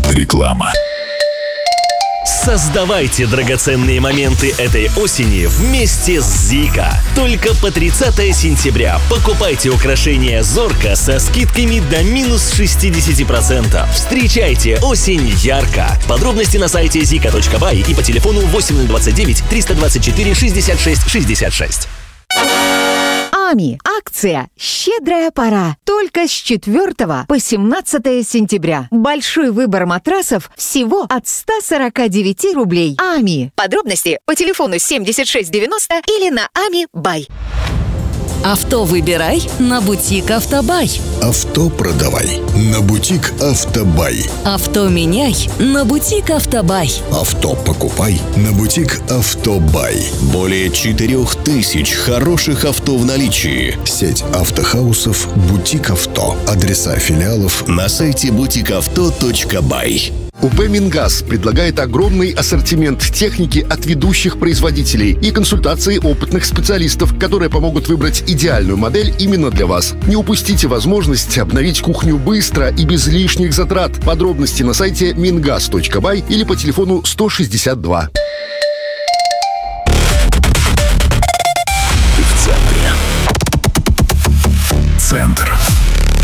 Реклама. Создавайте драгоценные моменты этой осени вместе с Зика. Только по 30 сентября покупайте украшения Зорка со скидками до минус 60%. Встречайте осень ярко. Подробности на сайте zika.by и по телефону 8029 324 66 66. АМИ. Акция «Щедрая пора». Только с 4 по 17 сентября. Большой выбор матрасов всего от 149 рублей. АМИ. Подробности по телефону 7690 или на АМИ.бай. Авто выбирай на бутик Автобай. Авто продавай на бутик Автобай. Авто меняй на бутик Автобай. Авто покупай на бутик Автобай. Более 4000 хороших авто в наличии. Сеть автохаусов «Бутик Авто». Адреса филиалов На сайте butikavto.by. УП «Мингаз» предлагает огромный ассортимент техники от ведущих производителей и консультации опытных специалистов, которые помогут выбрать идеальную модель именно для вас. Не упустите возможность обновить кухню быстро и без лишних затрат. Подробности на сайте mingaz.by или по телефону 162.